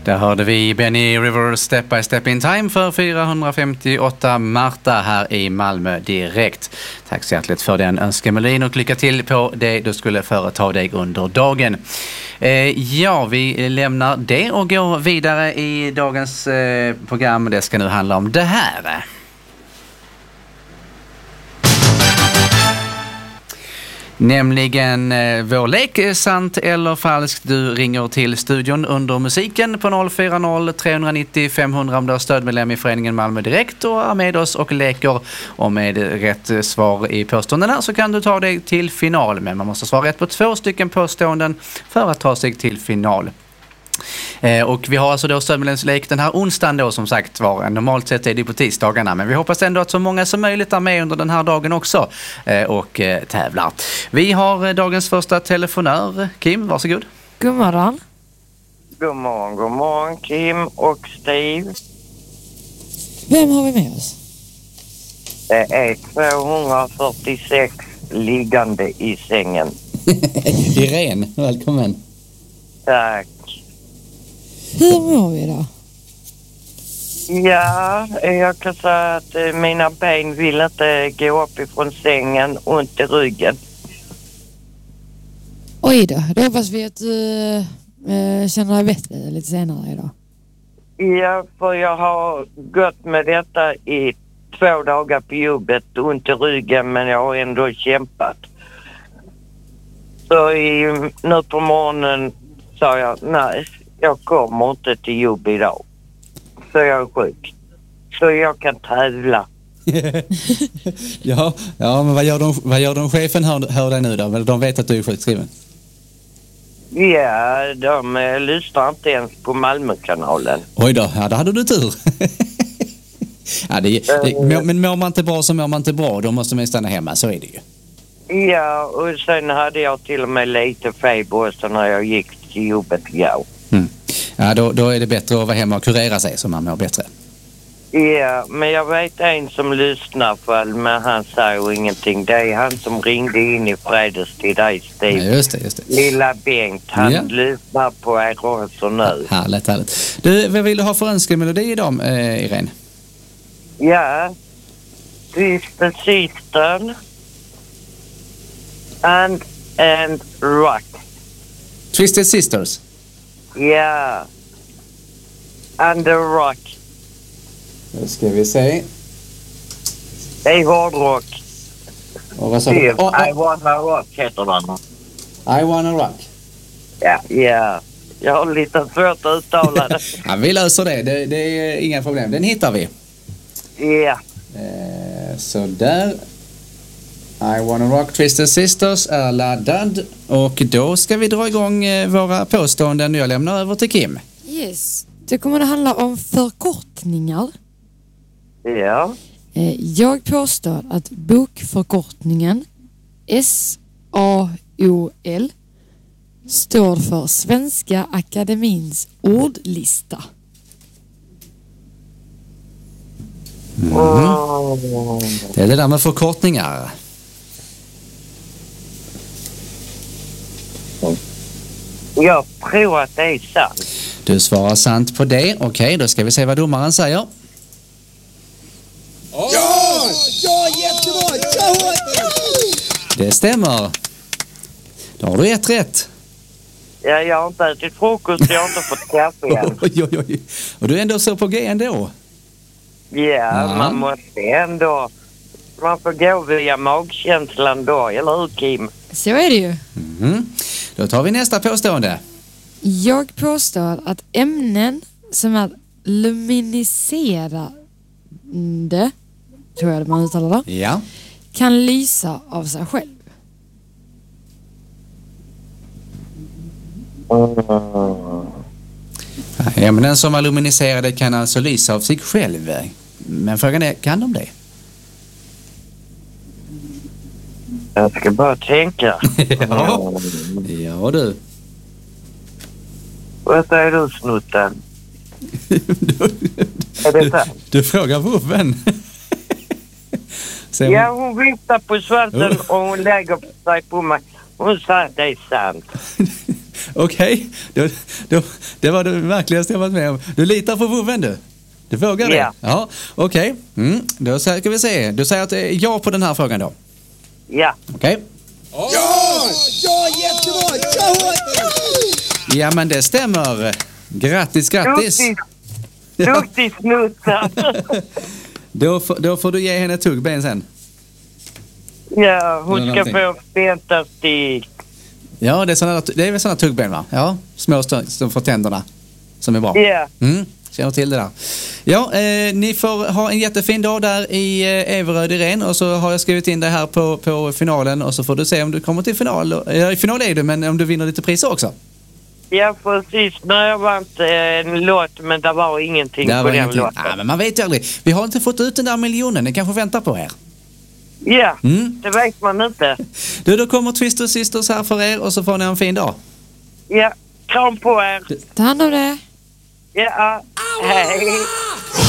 Där hörde vi Benny Rivers Step by Step in Time för 458 Marta här i Malmö direkt. Tack så hjärtligt för den önskemelodin och lycka till på det du skulle företa dig under dagen. Ja, vi lämnar det och går vidare i dagens program. Det ska nu handla om det här. Nämligen vår lek, sant eller falskt. Du ringer till studion under musiken på 040-390 500 om du är stödmedlem i föreningen Malmö Direkt och är med oss och leker. Och med rätt svar i påståendena så kan du ta dig till final. Men man måste svara rätt på 2 stycken påståenden för att ta sig till final. Och vi har alltså då stödmedlemslek den här onsdagen då, som sagt var. Normalt sett är det på tisdagarna, men vi hoppas ändå att så många som möjligt är med under den här dagen också och tävlar. Vi har dagens första telefonör. Kim, varsågod. God morgon. God morgon Kim och Steve. Vem har vi med oss? Det är 246 liggande i sängen. Irene, välkommen. Tack. Hur mår vi då? Ja, jag kan säga att mina ben vill inte gå upp ifrån sängen, ont i ryggen. Oj då hoppas vi att du känner dig bättre lite senare idag. Ja, för jag har gått med detta i 2 dagar på jobbet, ont i ryggen, men jag har ändå kämpat. Så nu på morgonen sa jag, nej, jag kommer inte till jobb idag. Så jag är sjuk. Så jag kan tävla. ja, men vad gör de chefen hör dig nu då? De vet att du är sjukskriven. Ja, de lyssnar inte ens på Malmökanalen. Oj då, ja, då hade du tur. Ja, men mår man inte bra så mår man inte bra. Då måste man stanna hemma, så är det ju. Ja, och sen hade jag till och med lite feber också när jag gick till jobbet igår. Ja, då är det bättre att vara hemma och kurera sig så man mår bättre. Ja, men jag vet en som lyssnar på, men han säger ingenting. Det är han som ringde in i fredags till dig, Steve. Ja, just det. Lilla Bengt, han lyssnar på er också nu. Härligt. Du, vad vill du ha för önskemelodi idag, Irene? Ja, Twisted Sister and Rock. Twisted Sisters? Ja, and the Rock. Nu ska vi se. Det är hårdrock. Och vad sa du? I wanna rock heter den. I wanna rock. Ja. Jag har lite svårt att uttala det. Ja, vi löser det. Det är inga problem. Den hittar vi. Ja. Så där. I wanna rock, Twisted Sisters är laddad. Och då ska vi dra igång våra påståenden. Jag lämnar över till Kim. Yes. Det kommer att handla om förkortningar. Ja. Jag påstår att bokförkortningen SAOL står för Svenska Akademins ordlista. Det är det där med förkortningar. Jag tror att det är sant. Du svarar sant på det. Okej, då ska vi se vad domaren säger. Ja, jättebra! Ja! Det stämmer. Då har du 1 rätt. Ja, jag har inte ätit frukost, jag har inte fått kaffe än. Oj. Och du är ändå så på G ändå. Ja, man måste ändå... Man får gå via magkänslan då, eller hur Kim? Så är det ju. Då tar vi nästa påstående. Jag påstår att ämnen som är luminiserande, tror jag det man uttalar det, Ja. kan lysa av sig själv. Ämnen som är luminiserade kan alltså lysa av sig själv. Men frågan är, kan de det? Jag ska bara tänka. Ja du. Vad säger du, snutten? Är det sant? Du frågar vovven. Ja, hon viftar på svansen och hon lägger sig på mig. Hon sa att det är sant. Okej. Det var det verkligaste jag varit med om. Du litar på vovven du? Du vågar det? Ja. Ja, okej. Då ska vi se. Du säger att det är ja på den här frågan då? Ja. Okej. Ja! Ja, jättebra! Ja! Ja, men det stämmer. Grattis. Duktig snutta. Då får du ge henne tuggben sen. Ja, hon ska någonting. få fantastik. Ja, det är väl sådana tuggben va? Ja, små som får tänderna. Som är bra. Ja. Känner till det där. Ja, ni får ha en jättefin dag där i Everöd i Ren. Och så har jag skrivit in det här på finalen. Och så får du se om du kommer till final. I final är du, men om du vinner lite priser också. Ja, precis. När jag vann en låt, men det var ingenting på den låten. Ja, men man vet ju aldrig. Vi har inte fått ut den där miljonen. Ni kanske väntar på er. Ja, det vet man inte. Då kommer Twister Sisters här för er. Och så får ni en fin dag. Ja, kram på er. Ta hand om det. Ja, hej.